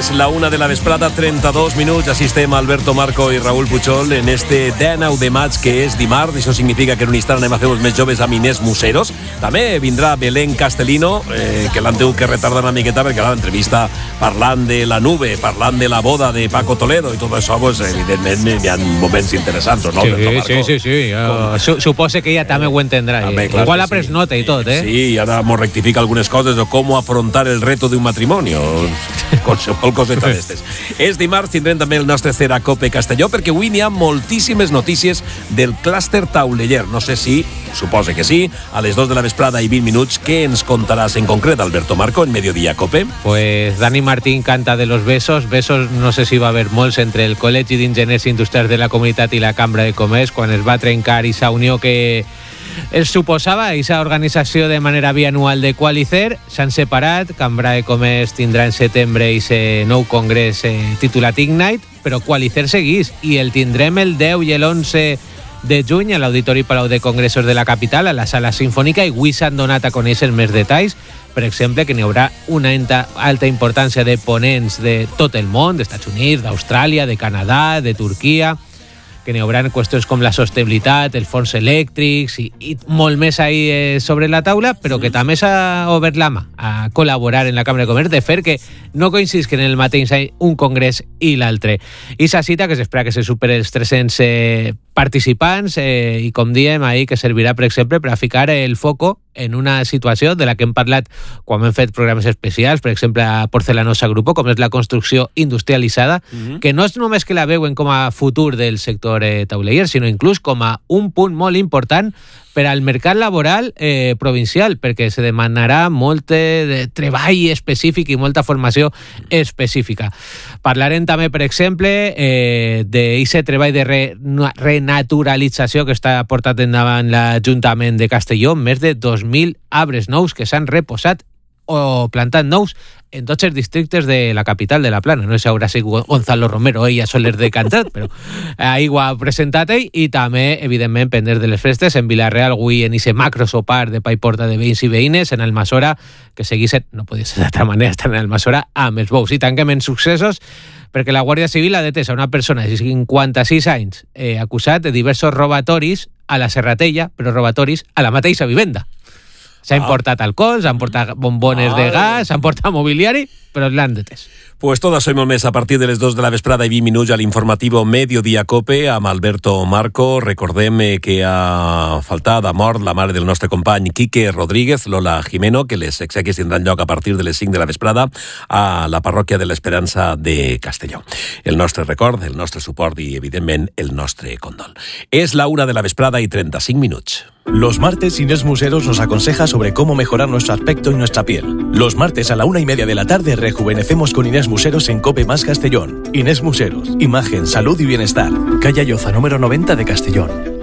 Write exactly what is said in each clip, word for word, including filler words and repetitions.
És la una de la vesprada, trenta-dos minuts. Assistem Alberto Marco i Raül Puchol en este dinou de maig, que és dimarts. Això significa que en un instant anem a fer els més joves amb Inés Museros. També vindrà Belén Castellino, eh, que l'han tingut que retardar una miqueta perquè l'entrevista parlant de la nube, parlant de la boda de Paco Toledo i tot això, pues, evidentment hi ha moments interessants, no, sí, Alberto Marco? Sí, sí, sí. Jo, su, supose que ella també ho entendrà. També, clar, igual ha pres sí. nota i tot, eh? Sí, i ara mos rectifica algunes coses o com afrontar el reto d'un matrimoni. Qualsevol coseta d'estes. És dimarts, tindrem també el nostre Ceracope Castelló, perquè avui n'hi ha moltíssimes notícies del clúster tauleller. No sé si, supose que sí, a les dos de la vesprada i vint minuts, què ens contaràs en concret, Alberto Marco, en Mediodía Cope? Pues Dani Martín canta de los besos. Besos, no sé si va haver molts entre el Col·legi d'Enginyers Industrials de la Comunitat i la Cambra de Comerç, quan es va trencar i sa unió que es suposava, aquesta organització de manera bianual de Qualicer. S'han separat, Cambra de Comerç tindrà en setembre i se nou congrés eh, titulat Ignite, però Qualicer seguís i el tindrem el deu i l'onze de juny a l'Auditori Palau de Congressos de la capital, a la Sala Sinfònica, i avui s'han donat a conèixer més detalls. Per exemple, que n'hi haurà una alta importància de ponents de tot el món, d'Estats Units, d'Austràlia, de Canadà, de Turquia, que n'hi haurà qüestions com la sostenibilitat, els fons elèctrics i, i molt més ahí eh, sobre la taula, però que també s'ha obert la mà a col·laborar en la Cambra de Comerç, de fer que no coincidisquen en el mateix any un congrés i l'altre. I sa cita que s'espera que se superi els tres-cents eh, participants eh, i, com diem, ahí que servirà, per exemple, per a ficar el foco en una situació de la que hem parlat quan hem fet programes especials, per exemple a Porcelanosa Grupo, com és la construcció industrialitzada, mm-hmm. que no és només que la veuen com a futur del sector eh, tauleller, sinó inclús com a un punt molt important per al mercat laboral eh, provincial, perquè se demanarà molt de treball específic i molta formació específica. Parlarem també, per exemple, eh, d'aquest treball de re, renaturalització que està portat endavant l'Ajuntament de Castelló, més de dos mil arbres nous que s'han reposat o plantat nous en tots els districtes de la capital de la Plana. No sé si haurà sigut Gonzalo Romero, ell a soler de cantat, però ahí ho ha presentat ell, i també, evidentment, pendents de les festes, en Vilareal, avui en ese macro sopar de pa i porta de veïns i veïnes, en Almassora, que seguissin, no podia ser d'altra manera, estar en Almassora amb els bous. I tanquem en successos, perquè la Guàrdia Civil ha detès a una persona de cinquanta-sis anys eh, acusat de diversos robatoris a la Serratella, però robatoris a la mateixa vivenda. S'ha importat alcohol, s'han portat bombones de gas, s'han portat mobiliari, però l'han detès. Pues tot això i molt més a partir de les dos de la vesprada i vint minuts a l'informatiu Mediodía Cope amb Alberto Marco. Recordem que ha faltat a mort la mare del nostre company Quique Rodríguez, Lola Jimeno, que les exequies tindran lloc a partir de les cinc de la vesprada a la parròquia de l'Esperança de Castelló. El nostre record, el nostre suport i, evidentment, el nostre condol. És la una de la vesprada i trenta-cinc minuts. Los martes Inés Museros nos aconseja sobre cómo mejorar nuestro aspecto y nuestra piel. Los martes a la una y media de la tarde rejuvenecemos con Inés Museros en Cope Más Castellón. Inés Museros, imagen, salud y bienestar. Calle Lloza, número noventa de Castellón.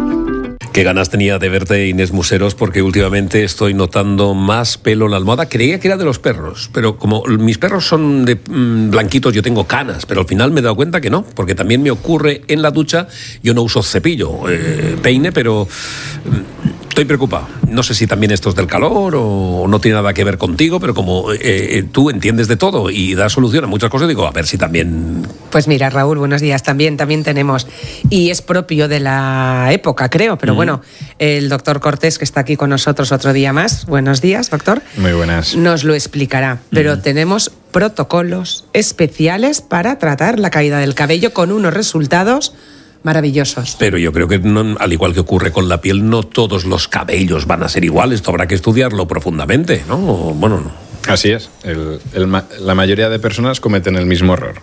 Qué ganas tenía de verte, Inés Museros, porque últimamente estoy notando más pelo en la almohada. Creía que era de los perros, pero como mis perros son de mmm, blanquitos, yo tengo canas, pero al final me he dado cuenta que no, porque también me ocurre en la ducha. Yo no uso cepillo, eh, peine, pero mmm, estoy preocupado. No sé si también esto es del calor o no tiene nada que ver contigo, pero como eh, tú entiendes de todo y das solución a muchas cosas, digo, a ver si también... Pues mira, Raúl, buenos días. También, también tenemos, y es propio de la época, creo, pero mm. bueno, el doctor Cortés, que está aquí con nosotros otro día más. Buenos días, doctor. Muy buenas. Nos lo explicará, pero mm. tenemos protocolos especiales para tratar la caída del cabello con unos resultados maravillosos. Pero yo creo que, no, al igual que ocurre con la piel, no todos los cabellos van a ser iguales. Esto habrá que estudiarlo profundamente, ¿no? Bueno, no. Así es. El, el, la mayoría de personas cometen el mismo error.